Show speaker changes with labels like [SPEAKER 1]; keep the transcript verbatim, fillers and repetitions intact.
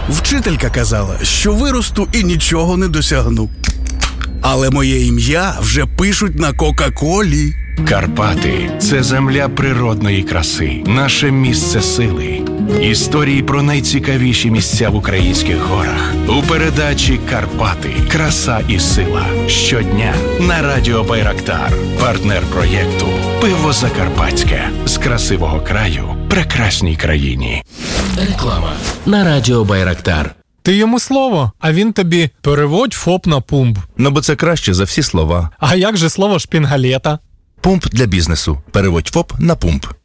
[SPEAKER 1] Вчителька казала, що виросту і нічого не досягну. Але моє ім'я вже пишуть на Кока-Колі.
[SPEAKER 2] Карпати – це земля природної краси, наше місце сили. Історії про найцікавіші місця в українських горах. У передачі «Карпати. Краса і сила». Щодня на радіо «Байрактар». Партнер проєкту «Пиво Закарпатське». З красивого краю прекрасній країні.
[SPEAKER 3] Реклама на радіо «Байрактар».
[SPEAKER 4] Ти йому слово, а він тобі переводь ФОП на пумп.
[SPEAKER 5] Ну, бо це краще за всі слова.
[SPEAKER 4] А як же слово шпінгалета?
[SPEAKER 5] Пумп для бізнесу. Переводь ФОП на пумп.